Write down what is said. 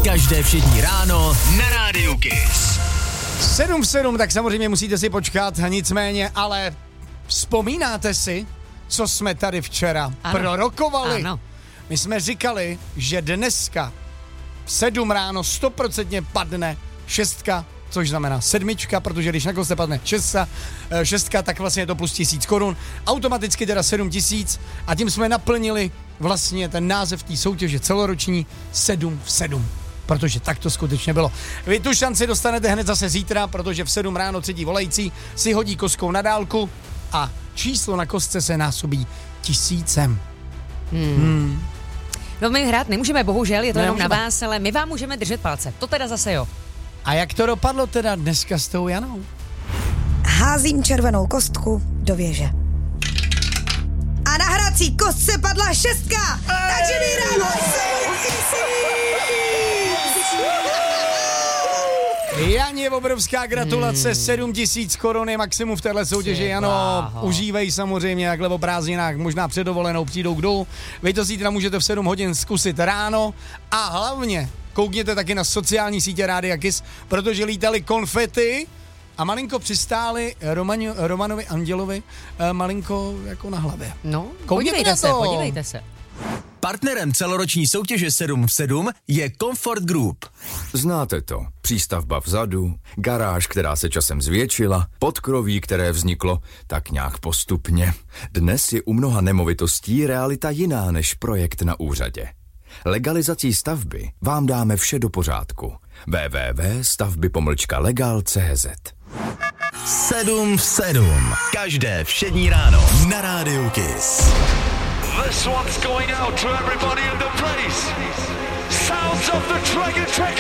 Každé všední ráno na Rádiu Kiss. 7 v 7, tak samozřejmě musíte si počkat, nicméně, ale vzpomínáte si, co jsme tady včera prorokovali? Ano. My jsme říkali, že dneska v 7 ráno 100% padne 6, což znamená 7, protože když na kostce padne 6, tak vlastně je to plus 1000 korun, automaticky teda 7000 a tím jsme naplnili vlastně ten název té soutěže celoroční 7 v 7. Protože tak to skutečně bylo. Vy tu šanci dostanete hned zase zítra, protože v 7 ráno třetí volající si hodí kostkou na dálku a číslo na kostce se násobí 1000. No my hrát nemůžeme, bohužel, je to jenom na vás, ale my vám můžeme držet palce. To teda zase jo. A jak to dopadlo teda dneska s tou Janou? Házím červenou kostku do věže. A na hrací kostce padla 6. Takže vyhráno 7000. Janě, obrovská gratulace, 7000 korun je maximum v téhle soutěži, Jano, užívej samozřejmě, takhle o prázdninách, možná před dovolenou přijdou k dolu. Vy to zítra můžete v 7 hodin zkusit ráno a hlavně koukněte taky na sociální sítě Rádia Kiss, protože lítaly konfety a malinko přistáli Romanovi Andělovi malinko jako na hlavě. No, Koukněte podívejte se. Partnerem celoroční soutěže 7 v 7 je Comfort Group. Znáte to. Přístavba vzadu, garáž, která se časem zvětšila, podkroví, které vzniklo tak nějak postupně. Dnes je u mnoha nemovitostí realita jiná než projekt na úřadě. Legalizací stavby vám dáme vše do pořádku. www.stavby-legal.cz 7 v 7. Každé všední ráno na Rádiu Kiss. This one's going out to everybody in the place. Sounds of the Dragon Train